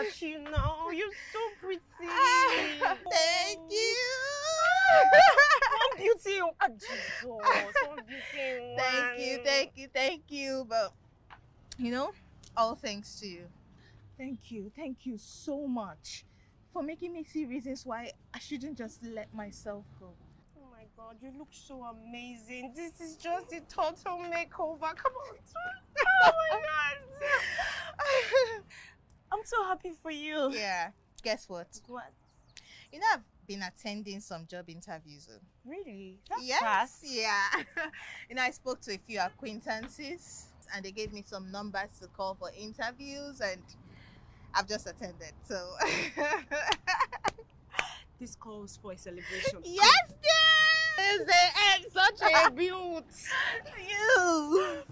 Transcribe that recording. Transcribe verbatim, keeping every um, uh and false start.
at you now. You're so pretty. Thank you. One beauty. Oh, Jesus. One beauty. Thank you, thank you, thank you. But, you know, all thanks to you. Thank you, thank you so much for making me see reasons why I shouldn't just let myself go. Oh my God, you look so amazing. This is just a total makeover. Come on. Oh my God. I'm so happy for you. Yeah, guess what? What? You know, I've been attending some job interviews. Really? That's Yes, fast. yeah. You know, I spoke to a few acquaintances and they gave me some numbers to call for interviews and I've just attended, so. This calls for a celebration. Yes, dear! Is the egg such a beaut? You!